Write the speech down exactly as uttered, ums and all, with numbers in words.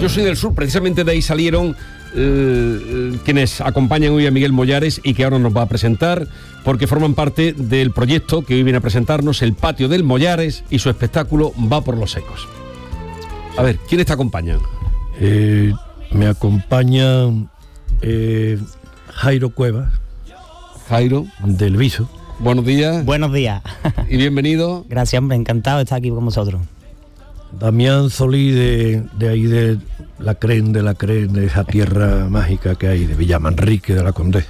Yo soy del sur, precisamente de ahí salieron eh, quienes acompañan hoy a Miguel Mollares y que ahora nos va a presentar, porque forman parte del proyecto que hoy viene a presentarnos, el Patio del Mollares, y su espectáculo Va por los Ecos. A ver, ¿quiénes te acompañan? Eh, me acompañan eh, Jairo Cuevas. Jairo. Del Viso. Buenos días. Buenos días. Y bienvenido. Gracias, hombre, encantado de estar aquí con vosotros. Damián Solí de, de ahí de la Cren, de la Cren, de esa tierra mágica que hay, de Villamanrique de la Condé.